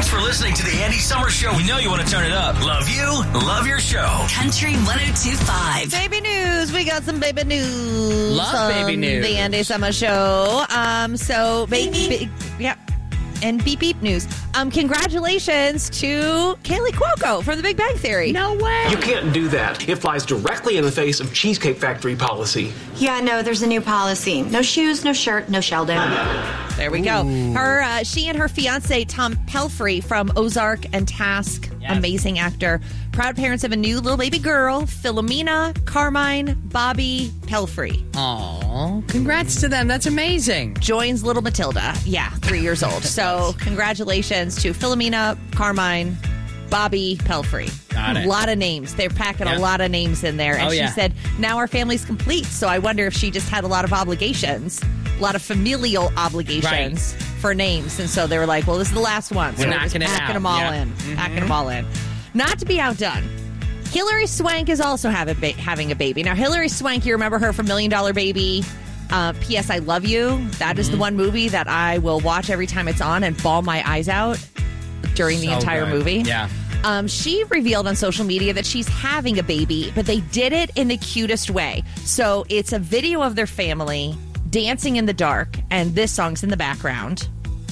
for listening to the Andy Summer Show. We know you want to turn it up. Love you. Love your show. Country 102.5. Baby news. We got some baby news. Love baby news. The Andy Summer Show. And beep beep news. Congratulations to Kaylee Cuoco from The Big Bang Theory. No way. You can't do that. It flies directly in the face of Cheesecake Factory policy. Yeah, no, there's a new policy. No shoes, no shirt, no Sheldon. There we go. She and her fiance, Tom Pelphrey from Ozark and Task, amazing actor. Proud parents of a new little baby girl, Philomena Carmine Bobby Pelphrey. Aw, congrats to them. That's amazing. Joins little Matilda. 3 years old. So congratulations to Philomena Carmine Bobby Pelphrey. Got it. A lot of names. They're packing a lot of names in there. And she said, now our family's complete. So I wonder if she just had a lot of obligations, a lot of familial obligations for names. And so they were like, well, this is the last one. So We're packing them all in. Packing them all in. Not to be outdone, Hilary Swank is also having a baby. Now, Hilary Swank, you remember her from $1 Million Baby. P.S. I Love You. That is the one movie that I will watch every time it's on and bawl my eyes out during the entire movie. Yeah. She revealed on social media that she's having a baby, but they did it in the cutest way. So it's a video of their family dancing in the dark, and this song's in the background.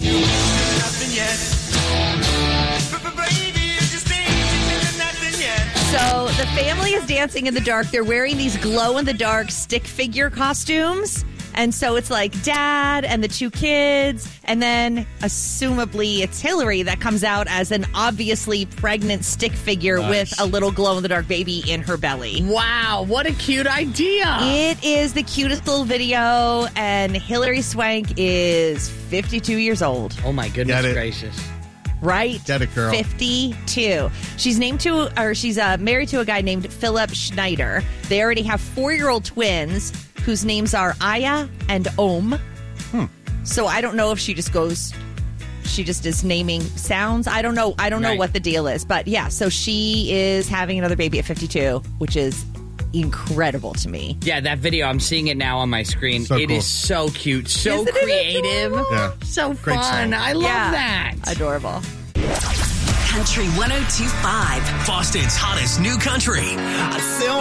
So the family is dancing in the dark. They're wearing these glow-in-the-dark stick figure costumes. And so it's like dad and the two kids. And then, assumably, it's Hillary that comes out as an obviously pregnant stick figure with a little glow-in-the-dark baby in her belly. Wow, what a cute idea. It is the cutest little video. And Hilary Swank is 52 years old. Oh, my goodness gracious. Right? Get it, girl. 52. She's married to a guy named Philip Schneider. They already have 4-year-old twins whose names are Aya and Om. So I don't know if she just is naming sounds. I don't know what the deal is. But yeah, so she is having another baby at 52, which is incredible to me. Yeah, that video, I'm seeing it now on my screen. So It cool. is so cute, so Isn't it creative, Yeah. so Great fun. song. I love that. Adorable. Country 102.5. Boston's hottest new country.